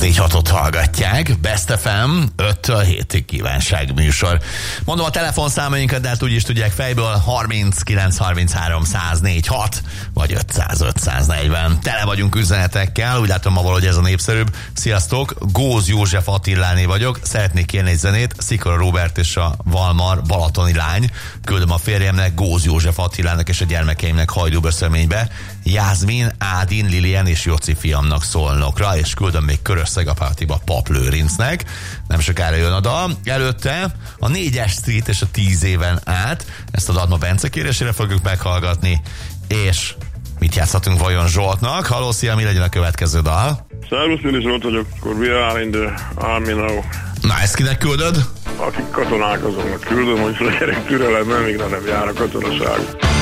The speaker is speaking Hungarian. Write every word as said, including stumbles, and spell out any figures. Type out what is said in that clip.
négy hatot hallgatják. Best ef em öttől hétig kívánság műsor. Mondom a telefonszámainkat, de hát úgy is tudják fejből harminckilenc harminchárom száz négy hat vagy ötszáz ötszáznegyven. Tele vagyunk üzenetekkel, úgy látom ma valahogy ez a népszerűbb. Sziasztok, Góz József Attiláné vagyok, szeretnék kérni egy zenét, Szikora Róbert és a Valmar balatoni lány. Küldöm a férjemnek, Góz József Attilának és a gyermekeimnek Hajdúböszörménybe, Jászmin, Ádin, Lilian és Joci fiamnak Szolnokra, és küldöm még Körösszeg-Apátiba Pap Lőrincnek. Nem sokára jön a dal. Előtte a négyes Street és a tíz éven át, ezt a Dadma Bence kérésére fogjuk meghallgatni, és mit játszhatunk vajon Zsoltnak? Halló, szia, mi legyen a következő dal? Szervusz, én is Zsolt vagyok, akkor we are in the army now. Na, ezt kinek küldöd? Akik katonák, azoknak küldöm, hogy legyenek türelemmel, még nem jár a katonaság.